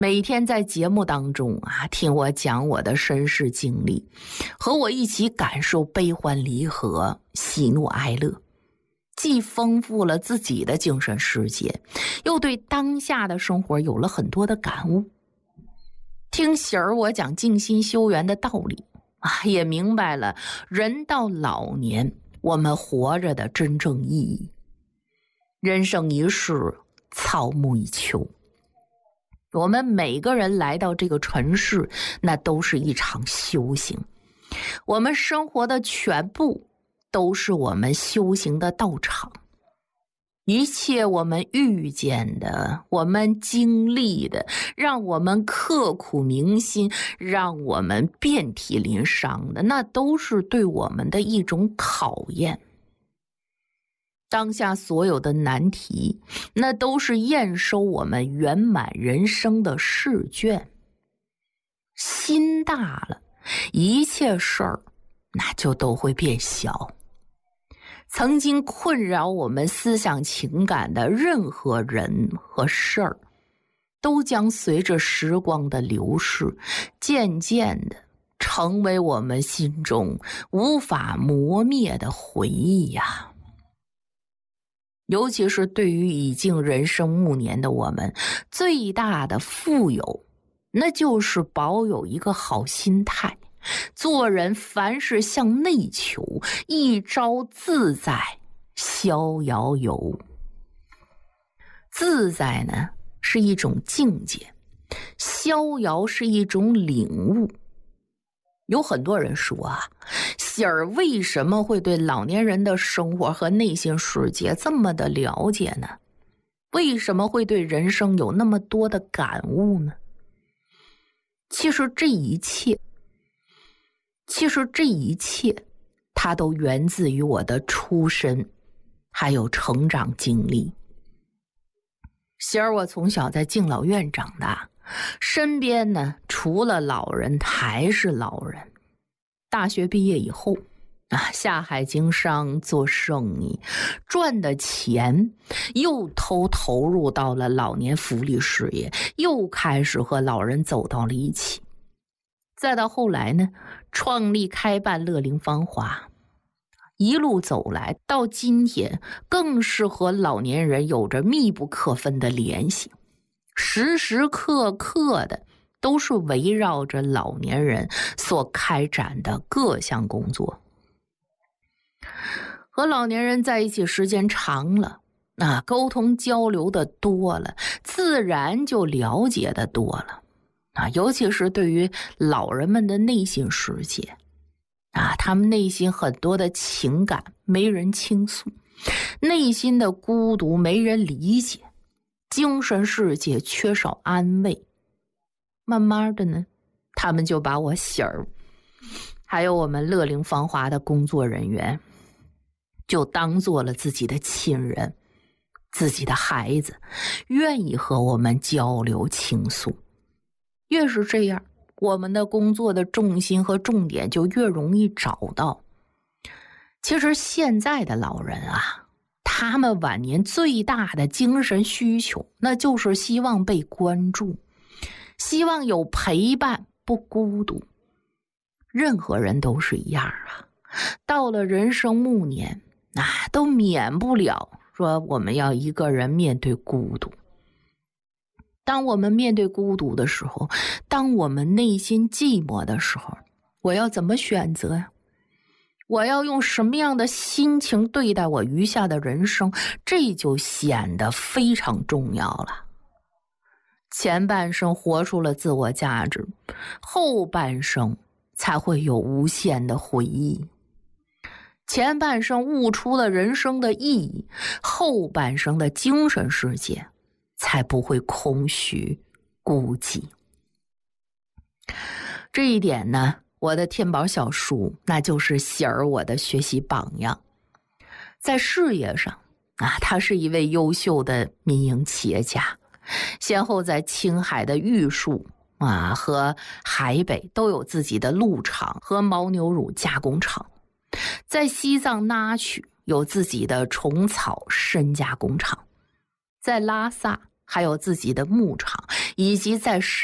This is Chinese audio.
每天在节目当中听我讲我的身世经历，和我一起感受悲欢离合、喜怒哀乐，既丰富了自己的精神世界，又对当下的生活有了很多的感悟。听喜儿我讲静心修缘的道理也明白了人到老年我们活着的真正意义。人生一世，草木一秋，我们每个人来到这个尘世，那都是一场修行。我们生活的全部都是我们修行的道场。一切我们遇见的，我们经历的，让我们刻苦铭心，让我们遍体鳞伤的，那都是对我们的一种考验。当下所有的难题，那都是验收我们圆满人生的试卷。心大了，一切事儿那就都会变小。曾经困扰我们思想情感的任何人和事儿，都将随着时光的流逝，渐渐的成为我们心中无法磨灭的回忆呀。尤其是对于已经人生暮年的我们，最大的富有，那就是保有一个好心态。做人凡事向内求，一朝自在逍遥游。自在呢，是一种境界，逍遥是一种领悟。有很多人说喜儿为什么会对老年人的生活和内心世界这么的了解呢？为什么会对人生有那么多的感悟呢？其实这一切它都源自于我的出身还有成长经历。喜儿我从小在敬老院长大，身边呢除了老人还是老人。大学毕业以后下海经商做生意，赚的钱又投入到了老年福利事业，又开始和老人走到了一起。再到后来呢，创立开办乐龄芳华，一路走来到今天，更是和老年人有着密不可分的联系，时时刻刻的都是围绕着老年人所开展的各项工作。和老年人在一起时间长了沟通交流的多了，自然就了解的多了尤其是对于老人们的内心世界他们内心很多的情感没人倾诉，内心的孤独没人理解，精神世界缺少安慰。慢慢的呢，他们就把我喜儿还有我们乐龄芳华的工作人员就当做了自己的亲人，自己的孩子，愿意和我们交流倾诉。越是这样，我们的工作的重心和重点就越容易找到。其实现在的老人他们晚年最大的精神需求，那就是希望被关注，希望有陪伴，不孤独。任何人都是一样到了人生暮年都免不了说我们要一个人面对孤独。当我们面对孤独的时候，当我们内心寂寞的时候，我要怎么选择呀？我要用什么样的心情对待我余下的人生，这就显得非常重要了。前半生活出了自我价值，后半生才会有无限的回忆。前半生悟出了人生的意义，后半生的精神世界才不会空虚孤寂。这一点呢，我的天宝小叔那就是喜儿我的学习榜样。在事业上他是一位优秀的民营企业家，先后在青海的玉树和海北都有自己的鹿场和牦牛乳加工厂，在西藏那曲有自己的虫草参加工厂，在拉萨还有自己的牧场， 以及在